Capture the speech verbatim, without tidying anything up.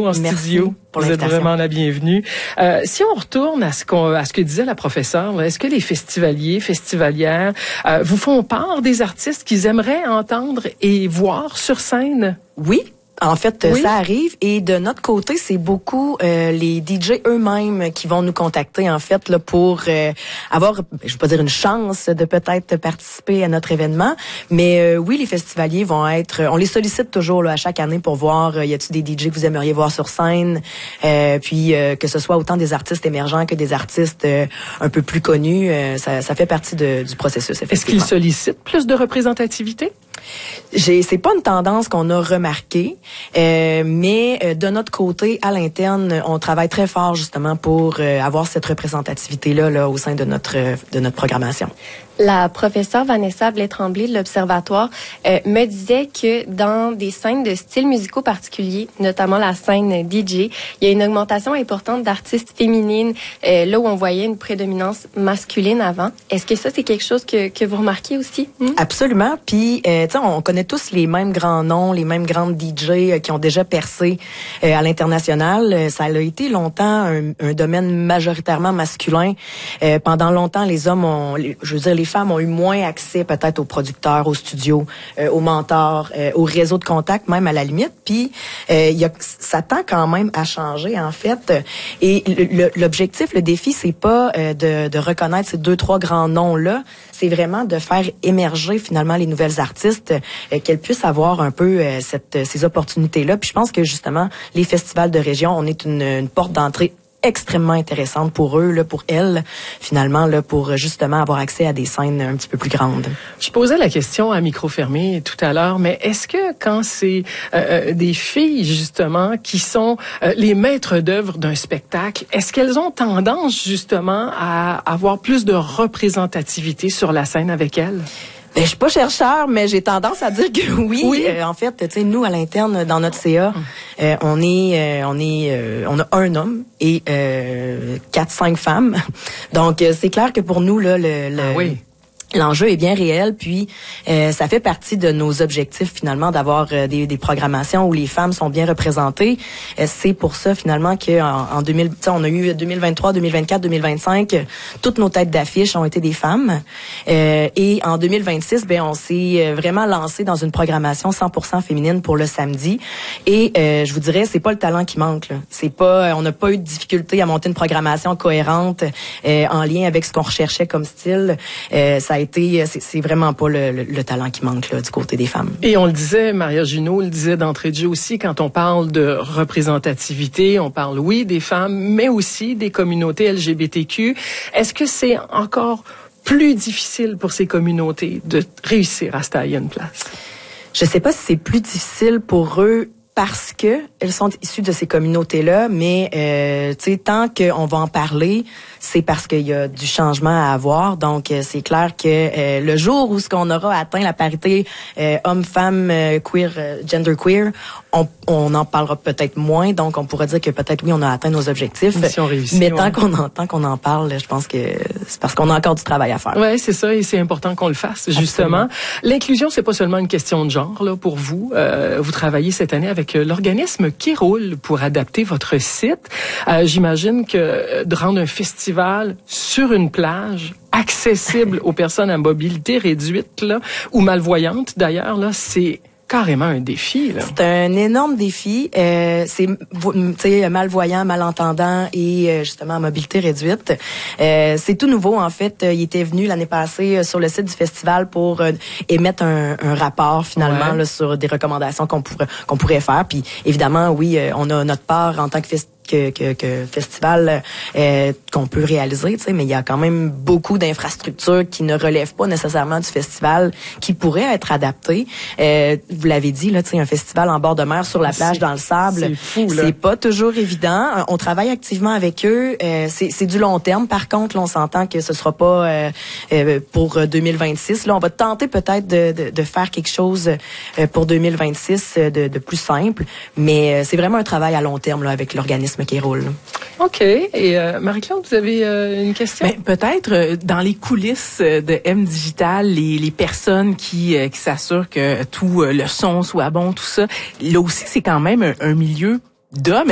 nous en Merci studio. pour Vous êtes vraiment la bienvenue. Euh, si on retourne à ce qu'on, à ce que disait la professeure, est-ce que les festivaliers, festivalières, euh, vous font part des artistes qu'ils aimeraient entendre et voir sur scène? Oui. En fait, oui. ça arrive. Et de notre côté, c'est beaucoup euh, les D J eux-mêmes qui vont nous contacter, en fait, là, pour euh, avoir, je vais pas dire une chance de peut-être participer à notre événement. Mais euh, oui, les festivaliers vont être... On les sollicite toujours là, à chaque année pour voir, euh, y a-t-il des D J que vous aimeriez voir sur scène? Euh, puis euh, que ce soit autant des artistes émergents que des artistes euh, un peu plus connus. Euh, ça, ça fait partie de, du processus, effectivement. Est-ce qu'ils sollicitent plus de représentativité? J'ai, c'est pas une tendance qu'on a remarquée, euh, mais euh, de notre côté, à l'interne, on travaille très fort justement pour euh, avoir cette représentativité-là là, au sein de notre euh, de notre programmation. La professeure Vanessa Blais-Tremblay de l'Observatoire euh, me disait que dans des scènes de styles musicaux particuliers, notamment la scène D J, il y a une augmentation importante d'artistes féminines, euh, là où on voyait une prédominance masculine avant. Est-ce que ça, c'est quelque chose que, que vous remarquez aussi? Hmm? Absolument. Puis, euh, tu sais, on connaît tous les mêmes grands noms, les mêmes grandes D J euh, qui ont déjà percé euh, à l'international. Euh, ça a été longtemps un, un domaine majoritairement masculin. Euh, pendant longtemps, les hommes ont, je veux dire, les femmes ont eu moins accès peut-être aux producteurs, aux studios, euh, aux mentors, euh, aux réseaux de contacts, même à la limite. Puis, euh, y a, ça tend quand même à changer, en fait. Et le, l'objectif, le défi, c'est pas euh, de, de reconnaître ces deux, trois grands noms-là. C'est vraiment de faire émerger, finalement, les nouvelles artistes, euh, qu'elles puissent avoir un peu euh, cette, ces opportunités-là. Puis je pense que, justement, les festivals de région, on est une, une porte d'entrée extrêmement intéressante pour eux, là, pour elles, finalement, là, pour justement avoir accès à des scènes un petit peu plus grandes. Je posais la question à micro fermé tout à l'heure, mais est-ce que quand c'est euh, des filles, justement, qui sont euh, les maîtres d'œuvre d'un spectacle, est-ce qu'elles ont tendance, justement, à avoir plus de représentativité sur la scène avec elles? Ben, je suis pas chercheur, mais j'ai tendance à dire que oui. Oui. Euh, en fait, tu sais, nous à l'interne dans notre C A, euh, on est, euh, on est, euh, on a un homme et euh, quatre, cinq femmes. Donc euh, c'est clair que pour nous là, le, le ah oui. l'enjeu est bien réel, puis euh, ça fait partie de nos objectifs finalement d'avoir euh, des, des programmations où les femmes sont bien représentées. Euh, c'est pour ça finalement que en, en deux mille, on a eu deux mille vingt-trois, deux mille vingt-quatre, deux mille vingt-cinq, euh, toutes nos têtes d'affiche ont été des femmes. Euh, et en deux mille vingt-six, ben on s'est vraiment lancé dans une programmation cent pour cent féminine pour le samedi. Et euh, je vous dirais, c'est pas le talent qui manque. Là. C'est pas, on n'a pas eu de difficulté à monter une programmation cohérente euh, en lien avec ce qu'on recherchait comme style. Euh, ça a été, c'est, c'est vraiment pas le, le, le talent qui manque là, du côté des femmes. Et on le disait, Maria Junot le disait d'entrée de jeu aussi, quand on parle de représentativité, on parle, oui, des femmes, mais aussi des communautés L G B T Q. Est-ce que c'est encore plus difficile pour ces communautés de réussir à se tailler une place? Je sais pas si c'est plus difficile pour eux parce que elles sont issues de ces communautés-là, mais euh, tu sais, tant qu'on va en parler, c'est parce qu'il y a du changement à avoir. Donc, euh, c'est clair que euh, le jour où ce qu'on aura atteint la parité euh, homme-femme, euh, queer, euh, gender queer, on, on en parlera peut-être moins. Donc, on pourra dire que peut-être oui, on a atteint nos objectifs. Mission réussie, mais tant ouais. qu'on en, tant qu'on en parle, je pense que c'est parce qu'on a encore du travail à faire. Ouais, c'est ça, et c'est important qu'on le fasse justement. Absolument. L'inclusion, c'est pas seulement une question de genre là pour vous. Euh, vous travaillez cette année avec l'organisme Qui Roule pour adapter votre site. Euh, j'imagine que de rendre un festival sur une plage accessible aux personnes à mobilité réduite là, ou malvoyantes d'ailleurs, là, c'est carrément un défi. Là. C'est un énorme défi. Euh, c'est, tu sais, malvoyant, malentendant et euh, justement à mobilité réduite. Euh, c'est tout nouveau en fait. Il était venu l'année passée sur le site du festival pour euh, émettre un, un rapport finalement ouais. là, sur des recommandations qu'on pourrait qu'on pourrait faire. Puis évidemment, oui, on a notre part en tant que festival. Que, que, que festival euh, qu'on peut réaliser, tu sais, mais il y a quand même beaucoup d'infrastructures qui ne relèvent pas nécessairement du festival, qui pourraient être adaptées. Euh, vous l'avez dit, là, tu sais, un festival en bord de mer sur la plage c'est, dans le sable, c'est, fou, là. C'est pas toujours évident. On travaille activement avec eux. Euh, c'est, c'est du long terme. Par contre, là, on s'entend que ce sera pas euh, euh, pour deux mille vingt-six. Là, on va tenter peut-être de, de, de faire quelque chose euh, pour deux mille vingt-six de, de plus simple, mais euh, c'est vraiment un travail à long terme là, avec l'organisme Qui Roule. OK. Et euh, Marie-Claude, vous avez euh, une question? Ben, peut-être euh, dans les coulisses de M Digital, les, les personnes qui, euh, qui s'assurent que tout euh, le son soit bon, tout ça, là aussi, c'est quand même un, un milieu d'hommes.